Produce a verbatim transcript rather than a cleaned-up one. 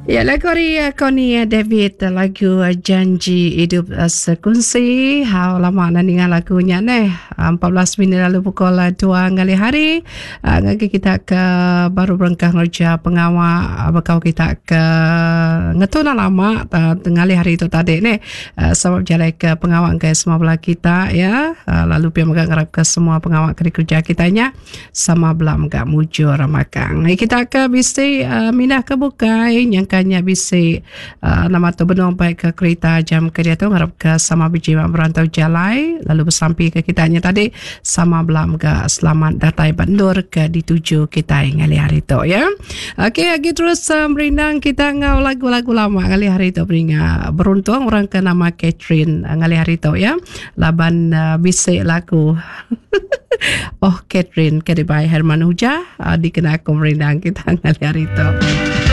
Ya, lagu hari Connie David, lagu Janji Hidup Sekongsi. How lama nak dengar lagunya ni? empat belas minit lalu pukul dua ngali hari. Ngagi kita ke baru berengkah ngerja pengawal bakal kita ke ngetuna lama ngali hari itu tadi ni. Sebab jalan ke pengawal ke semua belah kita ya. Lalu pihak megak ngarap ke semua pengawal kerja kitanya sama belah megak mujur ramakang. Kita ke bisi minah ke bukai yang kanya bisi uh, nama tu benung baik ke kereta jam kerja tu ngarap ke sama biji mak berantau jalai lalu bersampai ke kitanya tadi sama belam ke selamat datai bandur ke dituju kita ngali hari tu ya. Okey, lagi terus uh, merindang kita ngau lagu-lagu lama ngali hari tu beringa beruntung orang ke nama Catherine uh, ngali hari tu ya. Laban uh, bisi lagu oh Catherine kedibai Herman Huja uh, dikenal aku merindang kita ngali hari tu.